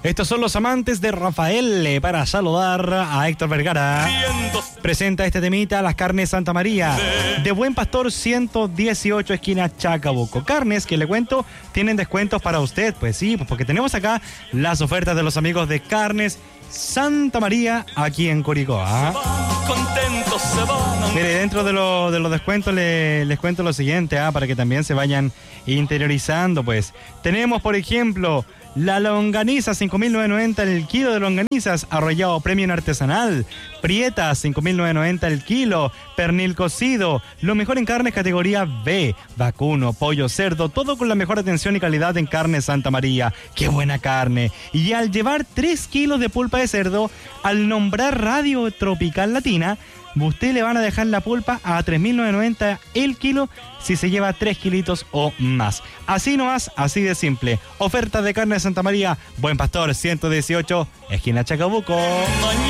Estos son los amantes de Rafael para saludar a Héctor Vergara. Presenta este temita, las carnes Santa María de Buen Pastor 118 esquina Chacabuco. Carnes que le cuento tienen descuentos para usted. Pues sí, pues porque tenemos acá las ofertas de los amigos de Carnes Santa María aquí en Curicó. Mire, dentro de los descuentos les cuento lo siguiente, para que también se vayan interiorizando. Pues tenemos, por ejemplo, la longaniza 5.990 el kilo de longanizas, arrollado premium artesanal, prietas 5.990 el kilo, pernil cocido, lo mejor en carnes categoría B, vacuno, pollo, cerdo, todo con la mejor atención y calidad en Carne Santa María. ¡Qué buena carne! Y al llevar 3 kilos de pulpa de cerdo, al nombrar Radio Tropical Latina, usted le van a dejar la pulpa a 3.990 el kilo si se lleva 3 kilitos o más. Así nomás, así de simple. Oferta de Carne Santa María, Buen Pastor 118, esquina Chacabuco.